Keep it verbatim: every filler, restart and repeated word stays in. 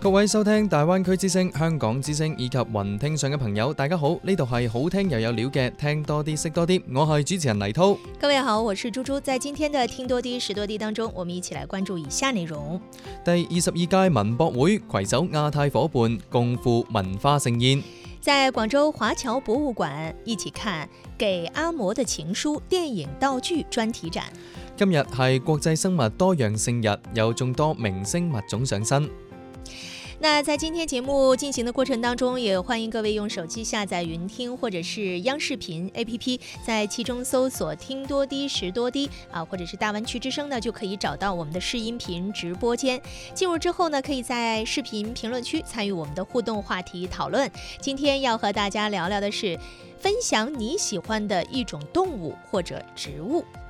各位收聽大灣區之聲、香港之聲以及雲聽上嘅朋友，大家好，呢度係好聽又有料嘅聽多啲識多啲，我係主持人黎濤。 各位好，我是豬豬。在今天的聽多啲識多啲當中，我們一起來關注以下內容。 第二十二屆文博會攜手亞太夥伴共赴文化盛宴， 在廣州華僑博物館一起看《給阿嬤的情書》電影道具專題展。 今日係國際生物多樣性日，有眾多明星物種上身。 那在今天節目進行的過程當中，也歡迎各位用手機下載雲聽或者是央視頻 A P P， 在其中搜索聽多啲識多啲啊，或者是大灣區之聲呢，就可以找到我們的視音頻直播間。進入之後呢，可以在視頻評論區參與我們的互動話題討論。今天要和大家聊聊的是分享你喜歡的一種動物或者植物。